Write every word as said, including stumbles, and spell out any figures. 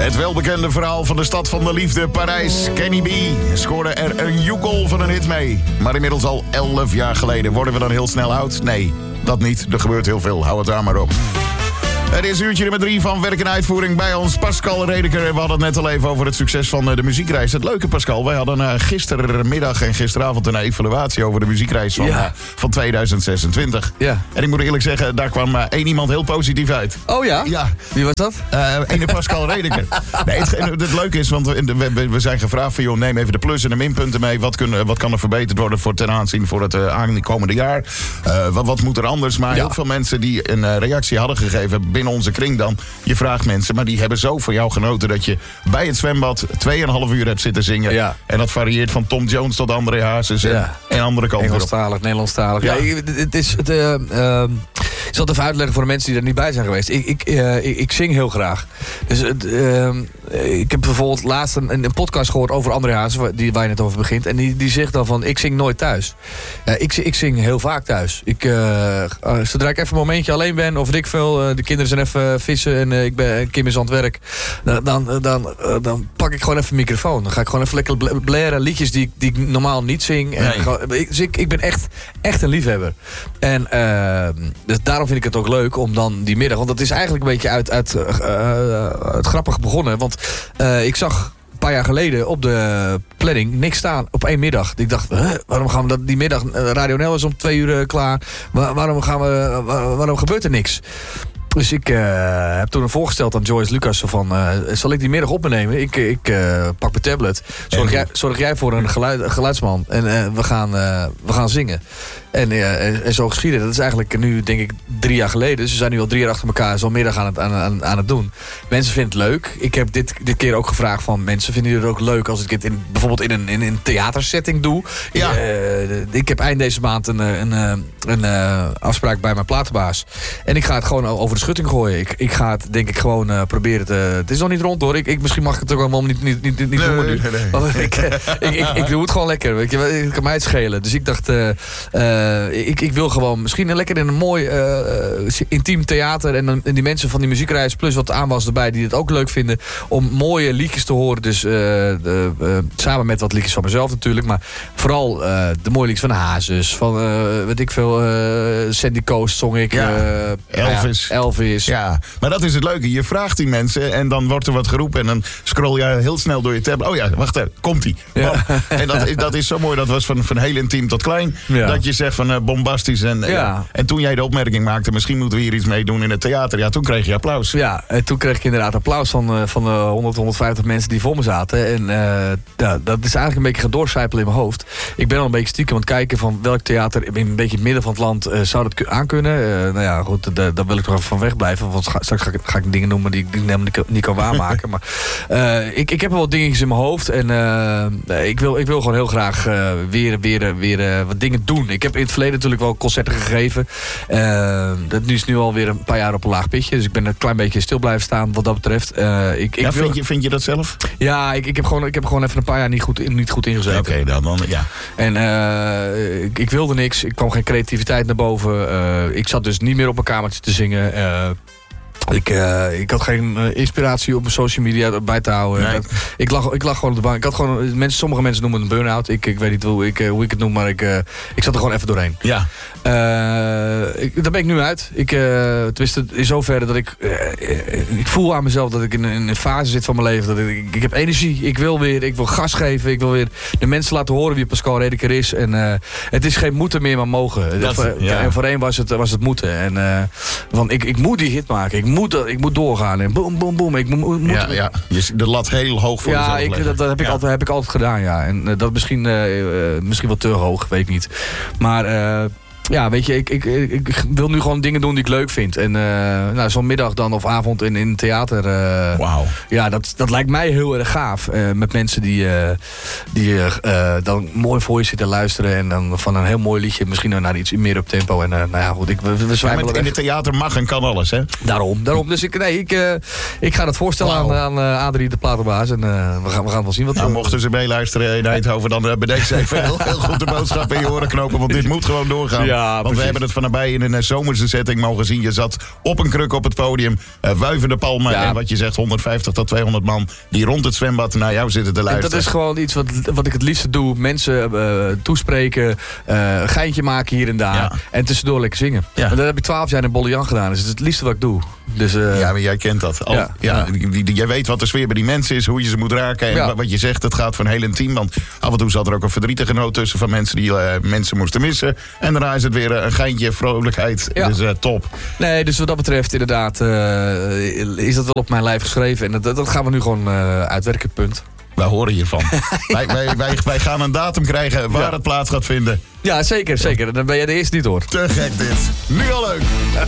Het welbekende verhaal van de stad van de liefde, Parijs. Kenny B scoorde er een joekel van een hit mee. Maar inmiddels al elf jaar geleden. Worden we dan heel snel oud? Nee, dat niet. Er gebeurt heel veel. Hou het daar maar op. Het is uurtje nummer drie van Werk en Uitvoering bij ons. Pascal Redeker. We hadden het net al even over het succes van de muziekreis. Het leuke, Pascal, wij hadden uh, gistermiddag en gisteravond een evaluatie over de muziekreis van, ja. uh, van tweeduizend zesentwintig. Ja. En ik moet eerlijk zeggen, daar kwam uh, één iemand heel positief uit. Oh ja? Ja. Wie was dat? Uh, ene Pascal Redeker. Nee, het, het, het leuke is, want we, we, we zijn gevraagd van, joh, neem even de plus- en de minpunten mee. Wat, kun, wat kan er verbeterd worden voor ten aanzien voor het uh, aankomende jaar? Uh, wat, wat moet er anders? Maar ja. heel veel mensen die een uh, reactie hadden gegeven binnen onze kring dan. Je vraagt mensen, maar die hebben zo van jou genoten dat je bij het zwembad tweeënhalf uur hebt zitten zingen. Ja. En dat varieert van Tom Jones tot André Hazes en, ja. en andere kanten. Engelstalig, Nederlandstalig. Ja, ja het, het is... Het, uh, uh, ik zal het even uitleggen voor de mensen die er niet bij zijn geweest. Ik, ik, uh, ik, ik zing heel graag. Dus uh, ik heb bijvoorbeeld laatst een, een podcast gehoord over André Hazes, die, waar je net over begint. En die, die zegt dan van, ik zing nooit thuis. Uh, ik, ik zing heel vaak thuis. Ik, uh, uh, zodra ik even een momentje alleen ben, of ik veel, uh, de kinderen zijn even vissen en uh, ik ben, Kim is aan het werk. Dan, dan, dan, uh, dan pak ik gewoon even een microfoon. Dan ga ik gewoon even lekker blaren, liedjes die, die ik normaal niet zing. En nee. gewoon, ik, dus ik, ik ben echt, echt een liefhebber. En uh, dus daarom vind ik het ook leuk om dan die middag... want het is eigenlijk een beetje uit, uit, uh, uh, uit grappig begonnen. Want uh, ik zag een paar jaar geleden op de planning niks staan op één middag. Ik dacht, huh, waarom gaan we dat die middag... Uh, Radio Nel is om twee uur uh, klaar. Waar, waarom, gaan we, waar, waarom gebeurt er niks? Dus ik uh, heb toen een voorgesteld aan Joyce Lucas van... Uh, zal ik die middag op me nemen? Ik, ik uh, pak mijn tablet. Zorg jij, zorg jij voor een, geluid, een geluidsman. En uh, we, gaan, uh, we gaan zingen. En, uh, en, en zo geschieden. Dat is eigenlijk nu, denk ik, drie jaar geleden. Dus we zijn nu al drie jaar achter elkaar zo'n middag aan het, aan, aan, aan het doen. Mensen vinden het leuk. Ik heb dit, dit keer ook gevraagd van mensen... vinden jullie het ook leuk als ik het in, bijvoorbeeld in een, in een theatersetting doe? Ja. Uh, ik heb eind deze maand een, een, een, een uh, afspraak bij mijn platenbaas. En ik ga het gewoon over de schutting gooien. Ik, ik ga het, denk ik, gewoon uh, proberen te... Het is nog niet rond, hoor. Ik, ik, misschien mag ik het ook helemaal niet, niet, niet, niet nee, doen nu. Nee, nee. ik, ik, ik, ik doe het gewoon lekker. Weet je, het kan mij het schelen. Dus ik dacht... Uh, uh, ik, ik wil gewoon misschien lekker in een mooi uh, intiem theater... En, dan, en die mensen van die muziekreis plus wat aanwas erbij... die het ook leuk vinden om mooie liedjes te horen. Dus uh, de, uh, samen met wat liedjes van mezelf natuurlijk. Maar vooral uh, de mooie liedjes van Hazes. Van, uh, weet ik veel... Uh, Sandy Coast zong ik. Ja, uh, Elvis. Ja, Elvis. Ja, maar dat is het leuke. Je vraagt die mensen en dan wordt er wat geroepen... en dan scroll je heel snel door je tab. Oh ja, wacht even, komt-ie. Ja. En dat is, dat is zo mooi. Dat was van, van heel intiem tot klein. Ja. Dat je zegt van uh, bombastisch. En, ja. en toen jij de opmerking maakte... misschien moeten we hier iets mee doen in het theater. Ja, toen kreeg je applaus. Ja, en toen kreeg ik inderdaad applaus van, uh, van de honderd, honderdvijftig mensen die voor me zaten. En uh, ja, dat is eigenlijk een beetje gaan doorcijpelen in mijn hoofd. Ik ben al een beetje stiekem aan het kijken van welk theater... in een beetje het midden van het land uh, zou dat aankunnen. Uh, nou ja, goed, daar wil ik toch even van wegblijven. Want straks ga ik, ga ik dingen noemen die ik helemaal niet, niet kan waarmaken. Maar uh, ik, ik heb wel wat dingetjes in mijn hoofd. En uh, ik, wil, ik wil gewoon heel graag uh, weer, weer, weer uh, wat dingen doen. Ik heb in het verleden natuurlijk wel concerten gegeven. Uh, dat nu is nu alweer een paar jaar op een laag pitje. Dus ik ben een klein beetje stil blijven staan wat dat betreft. Uh, ik, ik ja, wil... vind, je, vind je dat zelf? Ja, ik, ik, heb gewoon, ik heb gewoon even een paar jaar niet goed, niet goed ingezeten. Oké, okay, dan, dan ja. En uh, ik, ik wilde niks. Ik kwam geen creativiteit naar boven. Uh, ik zat dus niet meer op mijn kamertje te zingen. Uh, Ik, uh, ik had geen uh, inspiratie op mijn social media bij te houden. Nee. Dat, ik, lag, ik lag gewoon op de bank. Ik had gewoon, mensen, sommige mensen noemen het een burn-out. Ik, ik weet niet hoe ik, uh, hoe ik het noem, maar ik, uh, ik zat er gewoon even doorheen. Ja. Uh, ik, daar ben ik nu uit. Ik, uh, tenminste, in zoverre dat ik... Uh, ik voel aan mezelf dat ik in, in een fase zit van mijn leven. Dat ik, ik heb energie. Ik wil weer. Ik wil gas geven. Ik wil weer de mensen laten horen wie Pascal Redeker is. En uh, het is geen moeten meer, maar mogen. Dat, voor, ja. En voorheen was het, was het moeten. En, uh, want ik, ik moet die hit maken. Ik moet, ik moet doorgaan. En boom, boom, boom. Ik moet, moet, ja, ja. Je, de lat heel hoog voor ja, jezelf ik, dat, dat heb, ik ja. altijd, heb ik altijd gedaan, ja. En uh, dat misschien, uh, uh, misschien wel te hoog, weet ik niet. Maar... Uh, Ja, weet je, ik, ik, ik wil nu gewoon dingen doen die ik leuk vind. En uh, nou, zo'n middag dan of avond in, in het theater. Uh, Wauw. Ja, dat, dat lijkt mij heel erg gaaf. Uh, met mensen die, uh, die uh, dan mooi voor je zitten luisteren. En dan van een heel mooi liedje misschien naar iets meer op tempo. En uh, nou ja, goed, ik, we, we ja, met, in het theater mag en kan alles, hè? Daarom, daarom. Dus ik, nee, ik, uh, ik ga dat voorstellen wow. aan, aan uh, Adrie, de platenbaas. En uh, we, gaan, we gaan wel zien wat... Nou, mochten ze meeluisteren in Eindhoven, dan uh, bedenk ze even heel, heel goed de boodschap in je oren knopen. Want dit moet gewoon doorgaan. Ja. Ja, Want precies. we hebben het van nabij in een uh, zomerse setting mogen zien. Je zat op een kruk op het podium, uh, wuivende palmen. Ja. En wat je zegt, honderdvijftig tot tweehonderd man die rond het zwembad naar jou zitten te En luisteren. dat is gewoon iets wat, wat ik het liefste doe. Mensen uh, toespreken, uh, geintje maken hier en daar. Ja. En tussendoor lekker zingen. Ja. En dat heb ik twaalf jaar in Bollejan gedaan. Dus het is het liefste wat ik doe. Dus, uh, Ja, maar jij kent dat. Al, ja. Ja. Ja, die- die- jij weet wat de sfeer bij die mensen is, hoe je ze moet raken. En Ja. wa- wat je zegt, het gaat voor een heel intiem. Want af en toe zat er ook een verdrietige noot tussen van mensen die uh, mensen moesten missen. En daarna is het weer uh, een geintje, vrolijkheid. Ja. Dus uh, top. Nee, dus wat dat betreft inderdaad uh, is dat wel op mijn lijf geschreven. En dat, dat gaan we nu gewoon uh, uitwerken, punt. Wij horen hiervan. wij, wij, wij, wij gaan een datum krijgen waar Ja. het plaats gaat vinden. Ja, zeker, zeker. Dan ben jij de eerste die het hoort. Te gek dit. Nu al leuk.